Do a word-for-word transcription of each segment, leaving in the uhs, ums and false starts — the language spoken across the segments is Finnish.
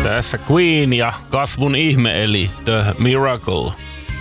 Tässä Queen ja kasvun ihme eli The Miracle.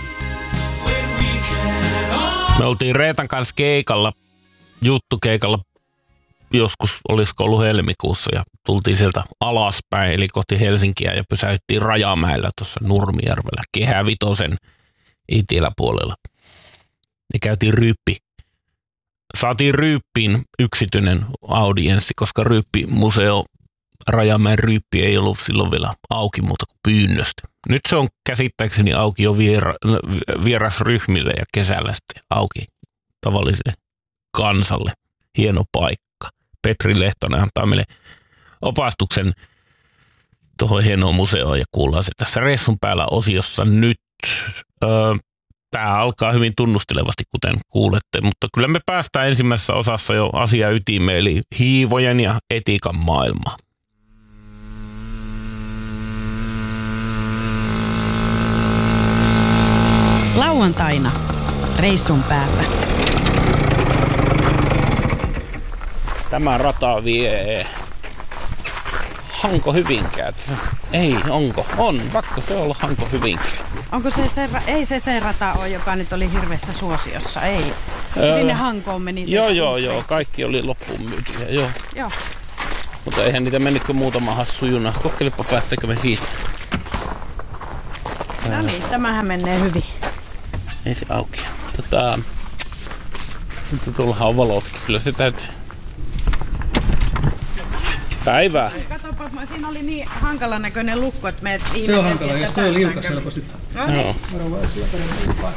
Me oltiin Reetan kanssa keikalla, juttukeikalla, joskus olisiko ollut helmikuussa ja tultiin sieltä alaspäin eli kohti Helsinkiä ja pysäyttiin Rajamäellä tuossa Nurmijärvellä Kehä Vitosen eteläpuolella. Ja käytiin Ryyppi. Saatiin Ryyppiin yksityinen audienssi, koska Ryyppi-museo, Rajamäen Ryyppi ei ollut silloin vielä auki muuta kuin pyynnöstä. Nyt se on käsittääkseni auki jo viera, vierasryhmille ja kesällä sitten auki tavalliselle kansalle. Hieno paikka. Petri Lehtonen antaa meille opastuksen tuohon hienoon museoon ja kuullaan se tässä reissun päällä osiossa nyt. Öö, Tämä alkaa hyvin tunnustelevasti, kuten kuulette, mutta kyllä me päästään ensimmäisessä osassa jo asia ytimeen, eli hiivojen ja etiikan maailmaan. Lauantaina reissun päällä. Tämä rata vie Hanko Hyvinkää. Ei, onko? On, pakko se olla Hanko Hyvinkää. Onko se se, ei se se rata ole, joka nyt oli hirveässä suosiossa, ei. Öö, Sinne Hankoon meni se. Joo, joo, joo, kaikki oli loppuun myytyjä, joo. Joo. Mutta eihän niitä mennytkö muutama hassu juna. Kokeilepa päästäkö me siitä. No niin, tämähän menee hyvin. Ei se auki. Tota, nyt tuollahan on valotkin, kyllä se täytyy. Päivää. Katsopa, siinä oli niin hankalan näköinen lukko, että me Se on hankala, jos toi on liukas helposti. No niin. Joo.